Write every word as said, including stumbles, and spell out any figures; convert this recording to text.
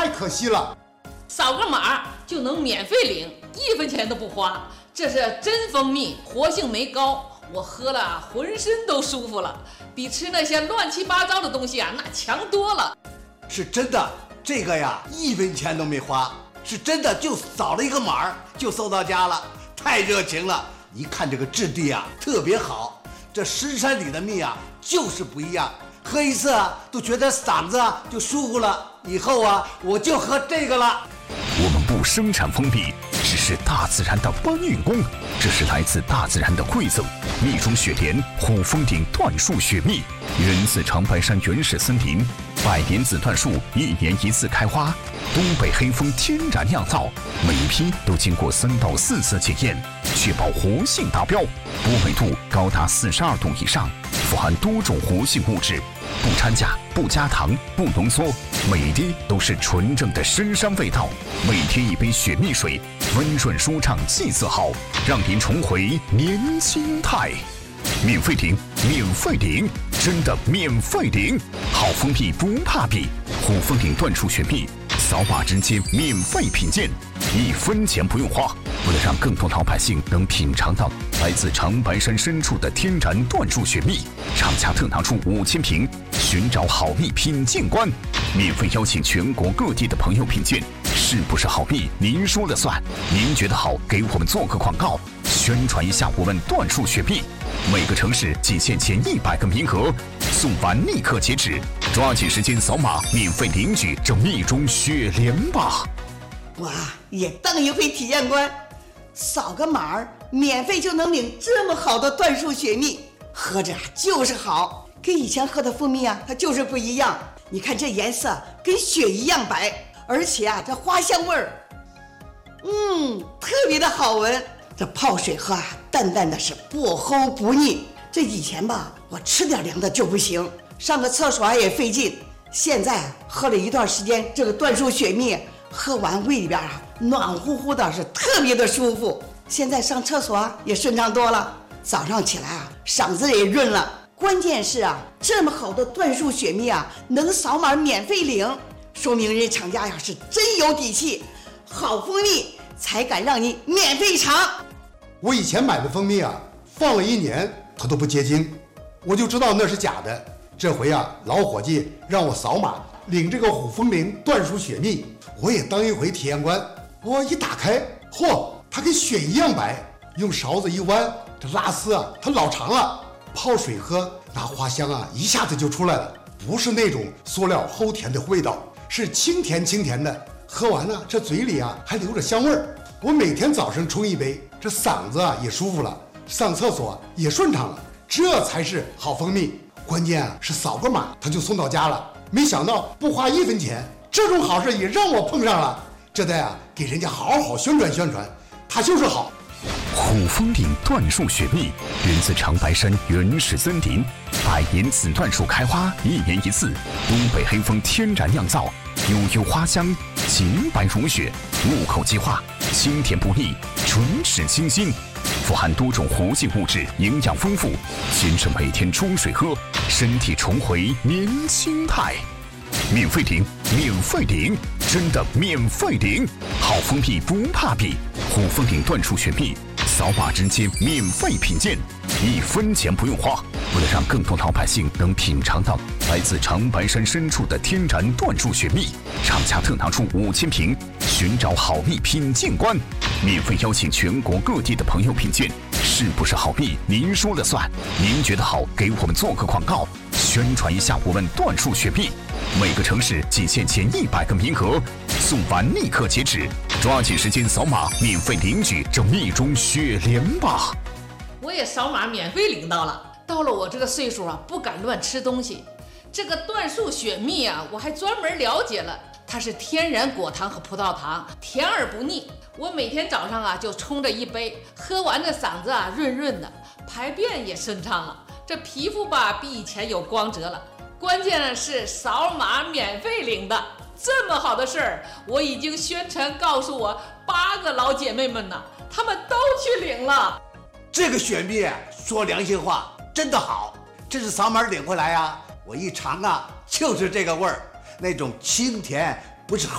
太可惜了。 扫个码就能免费领，一分钱都不花，这是真蜂蜜，活性酶高，我喝了浑身都舒服了，比吃那些乱七八糟的东西啊那强多了。 是真的，这个呀一分钱都没花，是真的就扫了一个码就送到家了，太热情了。一看这个质地啊特别好，这深山里的蜜啊就是不一样，喝一次啊都觉得嗓子啊就舒服了，以后啊我就喝这个了。 我们不生产蜂蜜，只是大自然的搬运工，这是来自大自然的馈赠。蜜中雪莲虎峰顶椴树雪蜜，源自长白山原始森林，百年紫椴树一年一次开花，东北黑蜂天然酿造，每一批都经过三到四次检验，确保活性达标，波美度高达四十二度以上，富含多种活性物质，不掺假，不加糖，不浓缩，每一滴都是纯正的深山味道。每天一杯雪蜜水，温润舒畅，气色好，让您重回年轻态。免费领，免费领，真的免费领！好蜂蜜不怕比，虎峰顶椴树雪蜜，扫码直接免费品鉴，一分钱不用花。为了让更多老百姓能品尝到来自长白山深处的天然椴树雪蜜，厂家特拿出五千瓶，寻找好蜜品鉴官，免费邀请全国各地的朋友品鉴，是不是好蜜您说了算？您觉得好，给我们做个广告，宣传一下我们椴树雪蜜。每个城市仅限前一百个名额，送完立刻截止，抓紧时间扫码免费领取这蜜中雪莲吧！ 哇，也当一回体验官，扫个码儿，免费就能领这么好的椴树雪蜜，喝着就是好，跟以前喝的蜂蜜啊，它就是不一样。你看这颜色跟雪一样白，而且啊，这花香味儿，嗯，特别的好闻。这泡水喝啊，淡淡的是不齁不腻。这以前吧，我吃点凉的就不行，上个厕所也费劲。现在喝了一段时间这个椴树雪蜜，喝完胃里边啊暖乎乎的，是特别的舒服。现在上厕所也顺畅多了，早上起来啊嗓子也润了。关键是啊，这么好的椴树雪蜜啊，能扫码免费领，说明人厂家呀是真有底气，好蜂蜜才敢让你免费尝。 我以前买的蜂蜜啊，放了一年它都不结晶，我就知道那是假的。这回啊，老伙计让我扫码领这个虎峰林椴树雪蜜，我也当一回体验官。我一打开，嚯，它跟雪一样白，用勺子一弯，这拉丝啊，它老长了。泡水喝，那花香啊，一下子就出来了，不是那种塑料齁甜的味道，是清甜清甜的。喝完了，这嘴里啊还留着香味儿。我每天早上冲一杯，这嗓子啊也舒服了，上厕所也顺畅了，这才是好蜂蜜。关键啊是扫个码它就送到家了，没想到不花一分钱，这种好事也让我碰上了。这得啊给人家好好宣传宣传，它就是好。 虎峰顶椴树雪蜜源自长白山原始森林，百年紫椴树开花一年一次，东北黑蜂天然酿造，悠悠花香，洁白如雪，入口即化，清甜不腻，唇齿清新，富含多种活性物质，营养丰富，先生每天冲水喝，身体重回年轻态。免费领，免费领，真的免费领！好蜂蜜不怕比，虎峰顶椴树雪蜜，扫码直接免费品鉴，一分钱不用花。为了让更多老百姓能品尝到来自长白山深处的天然椴树雪蜜，厂家特拿出五千瓶，寻找好蜜品鉴官，免费邀请全国各地的朋友品鉴，是不是好蜜您说了算？您觉得好，给我们做个广告，宣传一下我们椴树雪蜜。每个城市仅限前一百个名额，送完立刻截止，抓紧时间扫码免费领取这蜜中雪莲吧！ 我也扫码免费领到了。到了我这个岁数啊，不敢乱吃东西。这个椴树雪蜜啊，我还专门了解了，它是天然果糖和葡萄糖，甜而不腻。我每天早上啊就冲着一杯，喝完这嗓子啊润润的，排便也顺畅了，这皮肤吧比以前有光泽了。关键是扫码免费领的，这么好的事儿，我已经宣传告诉我八个老姐妹们呢，她们都去领了。 这个雪蜜说良心话，真的好。这是扫码领回来呀、啊，我一尝啊，就是这个味儿，那种清甜，不是